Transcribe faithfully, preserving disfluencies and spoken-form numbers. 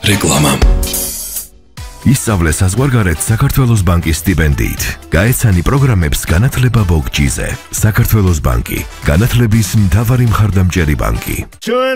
რეკლამა. ისწავლე საზღვარგარეთ საქართველოს ბანკის სტიპენდიით. გაეცანი პროგრამებს განათლება ბოგჯიზე. საქართველოს ბანკი, განათლების მთავარი მხარდამჭერი ბანკი.